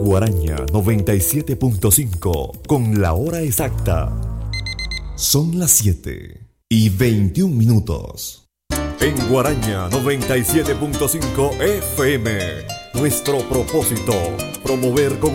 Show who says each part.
Speaker 1: Guaraña 97.5 con la hora exacta. Son las 7:21. En Guaraña 97.5 FM, nuestro propósito, promover con